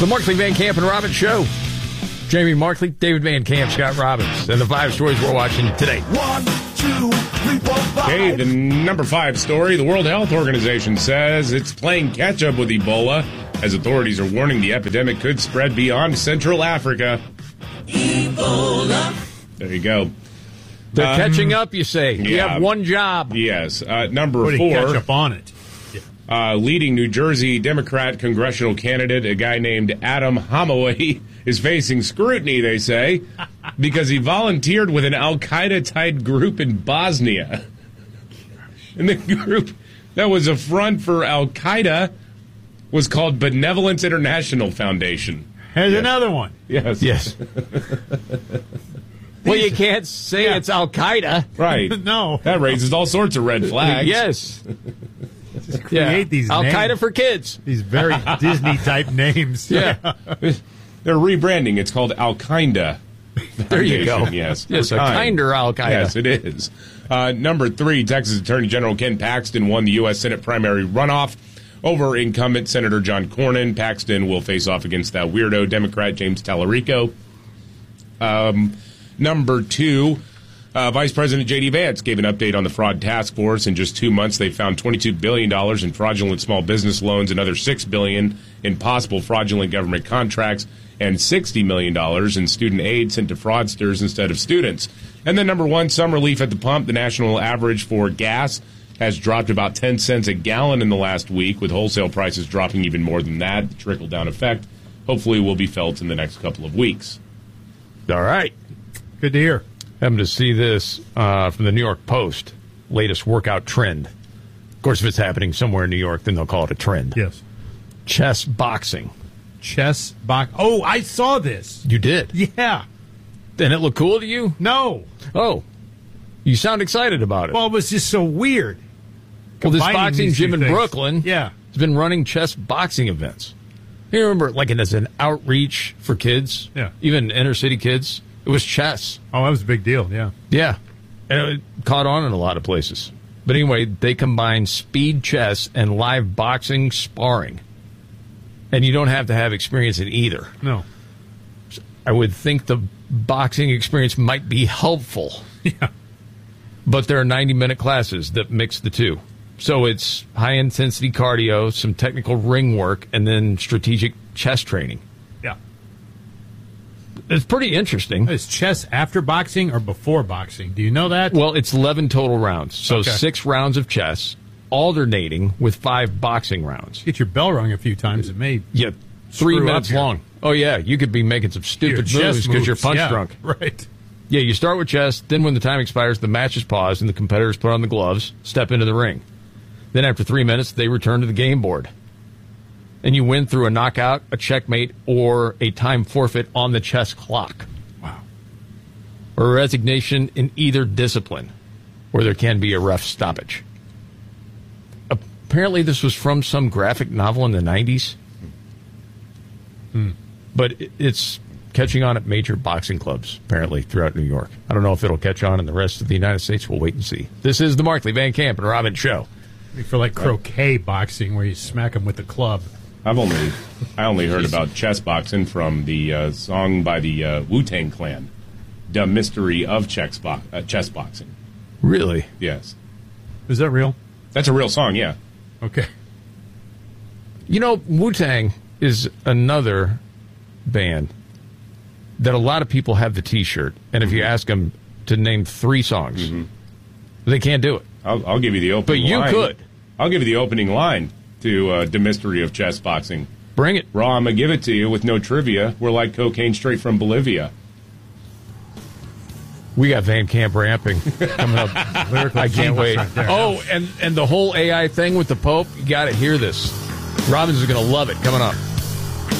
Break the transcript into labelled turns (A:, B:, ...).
A: The Markley, Van Camp, and Robbins Show. Jamie Markley, David Van Camp, Scott Robbins, and the 5 stories we're watching today.
B: 1, 2, 3, 4, 5.
C: Okay, the number 5 story. The World Health Organization says it's playing catch-up with Ebola as authorities are warning the epidemic could spread beyond Central Africa.
B: Ebola.
C: There you go.
A: They're catching up, you say. You
C: yeah.
A: have one job.
C: Yes. Number
D: Putting
C: 4.
D: Catch up on it.
C: Leading New Jersey Democrat congressional candidate, a guy named Adam Hamaway, is facing scrutiny, they say, because he volunteered with an al-Qaeda-type group in Bosnia. And the group that was a front for al-Qaeda was called Benevolence International Foundation.
D: Here's another one.
C: Yes.
A: Yes. Well, you can't say it's Al-Qaeda.
C: Right.
D: No.
C: That raises all sorts of red flags.
A: Yes.
D: Just create these
A: Al-Qaeda
D: names.
A: for kids.
D: These very Disney-type names.
A: Yeah.
C: They're rebranding. It's called Al-Qaeda.
A: There you go.
C: Yes.
A: Yes, a kinder Al-Qaeda.
C: Yes, it is. Number 3, Texas Attorney General Ken Paxton won the U.S. Senate primary runoff over incumbent Senator John Cornyn. Paxton will face off against that weirdo Democrat James Tallarico. Number 2, Vice President J.D. Vance gave an update on the fraud task force. In just 2 months, they found $22 billion in fraudulent small business loans, another $6 billion in possible fraudulent government contracts, and $60 million in student aid sent to fraudsters instead of students. And then number 1, some relief at the pump. The national average for gas has dropped about 10 cents a gallon in the last week, with wholesale prices dropping even more than that. The trickle-down effect hopefully will be felt in the next couple of weeks.
A: All right.
D: Good to hear.
A: Happened to see this from the New York Post, latest workout trend. Of course, if it's happening somewhere in New York, then they'll call it a trend.
D: Yes.
A: Chess boxing.
D: Chess box. Oh, I saw this.
A: You did?
D: Yeah.
A: And it looked cool to you?
D: No.
A: Oh. You sound excited about it.
D: Well, it was just so weird.
A: Well, this
D: Combining
A: boxing
D: these
A: gym
D: two
A: in
D: things.
A: Brooklyn
D: Yeah.
A: has been running chess boxing events. You remember, like, as an outreach for kids?
D: Yeah.
A: Even inner city kids? It was chess.
D: Oh, that was a big deal, yeah.
A: Yeah. And it caught on in a lot of places. But anyway, they combine speed chess and live boxing sparring. And you don't have to have experience in either.
D: No.
A: I would think the boxing experience might be helpful.
D: Yeah.
A: But there are 90-minute classes that mix the two. So it's high-intensity cardio, some technical ring work, and then strategic chess training.
D: Yeah.
A: It's pretty interesting.
D: Is chess after boxing or before boxing? Do you know that?
A: Well, it's 11 total rounds. So
D: Okay.
A: 6 rounds of chess, alternating with 5 boxing rounds.
D: Get your bell rung a few times. It may
A: Yeah, 3
D: Screw up
A: minutes
D: here.
A: long. Oh, yeah, you could be making some stupid moves because you're punch drunk.
D: Right.
A: Yeah, you start with chess, then when the time expires, the match is paused and the competitors put on the gloves, step into the ring. Then after 3 minutes, they return to the game board. And you win through a knockout, a checkmate, or a time forfeit on the chess clock.
D: Wow.
A: Or a resignation in either discipline, where there can be a ref stoppage. Apparently this was from some graphic novel in the 90s. But it's catching on at major boxing clubs, apparently, throughout New York. I don't know if it'll catch on in the rest of the United States. We'll wait and see. This is the Markley, Van Camp, and Robbins Show.
D: For like croquet boxing, where you smack them with the club.
C: I only heard about chess boxing from the song by the Wu-Tang Clan, "The Mystery of Chess Boxing."
A: Really?
C: Yes,
D: Is that real?
C: that's a real song. Yeah,
D: Okay.
A: You know, Wu-Tang is another band that a lot of people have the T-shirt, and if you ask them to name 3 songs, they can't do it.
C: I'll give you the
A: But
C: opening.
A: you
C: line.
A: could.
C: I'll give you the opening line to "The Mystery of Chess Boxing."
A: Bring it.
C: Raw, I'm gonna give it to you with no trivia. We're like cocaine straight from Bolivia.
A: We got Van Camp ramping coming up. I can't wait.
D: right there.
A: Oh, and the whole AI thing with the Pope, you got to hear this. Robbins is going to love it coming up.